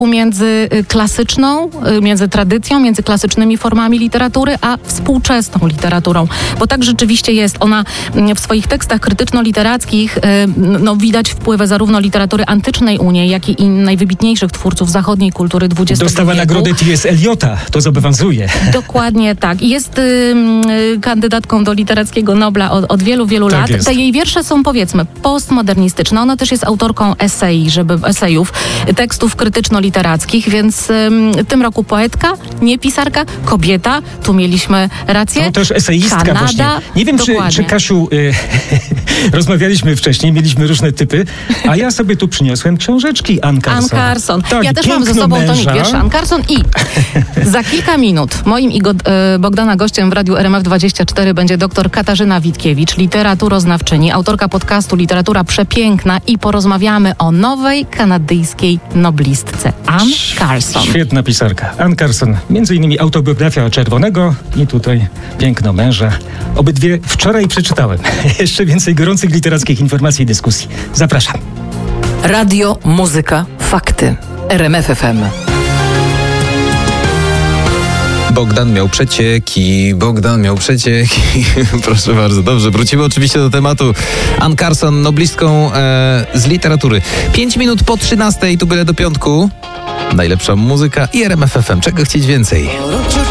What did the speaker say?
między klasyczną, między tradycją, między klasycznymi formami literatury, a współczesną literaturą. Bo tak rzeczywiście jest. Ona w swoich tekstach krytyczno-literackich widać wpływy zarówno literatury antycznej u niej, jak i najwybitniejszych twórców zachodniej kultury XX Dostała wieku. nagrodę T.S. Eliota, to zobowiązuje. Dokładnie tak. Jest kandydatką do Literackiego Nobla od wielu, wielu lat. Jest. Te jej wiersze są, powiedzmy, postmodernistyczne. Ona też jest autorką esejów, tekstów krytyczno-literackich, więc w tym roku poetka, nie pisarka, kobieta. Tu mieliśmy rację. To też eseistka Kanada. właśnie. Nie wiem, czy Kasiu, rozmawialiśmy wcześniej, mieliśmy różne typy, a ja sobie tu przyniosłem książeczki Ann Carson. Ann Carson. Tak, ja też mam ze sobą tomik wierszy Ann Carson i za kilka minut moim i Bogdana gościem w Radiu RMF24 będzie dr Katarzyna Witkiewicz, literaturoznawczyni, autorka podcastu Literatura Przepiękna i porozmawiamy o nowej kanadyjskiej noblistce Ann Carson. Świetna pisarka. Ann Carson. Między innymi autobiografia Czerwonego i tutaj Piękno męża. Obydwie wczoraj przeczytałem. Jeszcze więcej gorących literackich informacji i dyskusji. Zapraszam. Radio, muzyka, fakty. RMF FM. Bogdan miał przecieki. Proszę bardzo, dobrze. Wrócimy oczywiście do tematu. Ann Carson, noblistką z literatury. 5 minut po 13:00, tu byle do piątku. Najlepsza muzyka i RMF FM. Czego chcieć więcej?